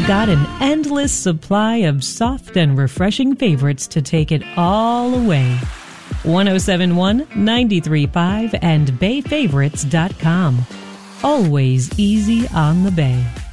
got an endless supply of soft and refreshing favorites to take it all away. 1071, 93.5, and BayFavorites.com. Always easy on the Bay.